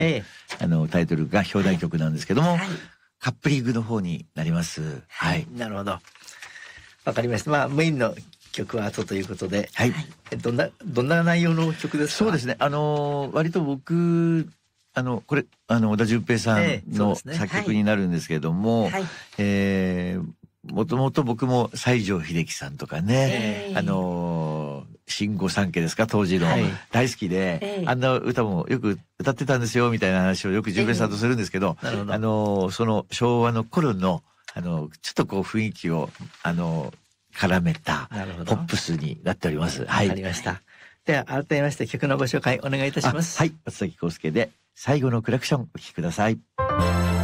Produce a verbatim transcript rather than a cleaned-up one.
ええ、 あのタイトルが表題曲なんですけども、 はい、 カップリングの方になります。はい。 なるほど。わかりました。まあメインの曲は後ということで、 はい。 えどんなどんな内容の曲ですか？ そうですね。あのー割と僕あのこれあの小田純平さんの作曲になるんですけれども、 はい、 えーもともと僕も西城秀樹さんとかね、 えー、 あのー新御三家ですか当時の、 はい、 大好きで、 えー、 あんな歌もよく歌ってたんですよみたいな話をよく純平さんとするんですけど、 えー、なるほど。 あのーその昭和の頃のあのちょっとこう雰囲気をあの絡めたポップスになっております。はい。 わかりました。では改めまして曲のご紹介お願いいたします。 はい、松崎康介で最後のクラクションお聴きください。